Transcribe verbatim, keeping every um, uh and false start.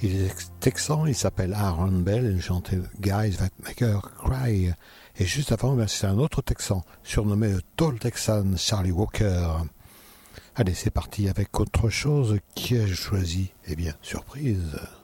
Il est texan, il s'appelle Aaron Bell, il chantait Guys That Make Her Cry. Et juste avant, ben, c'est un autre texan, surnommé le Tall Texan, Charlie Walker. Allez, c'est parti avec autre chose. Qui ai-je choisi? Eh bien, surprise.